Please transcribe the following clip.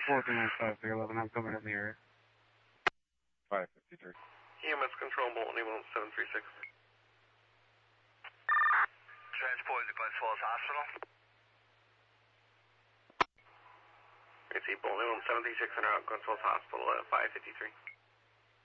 4395311, I'm coming in the area. 553. EMS control, Bolton, 736. Transport to Glens Falls Hospital. I see Bolton, 736 and out, Glens Falls Hospital at 553.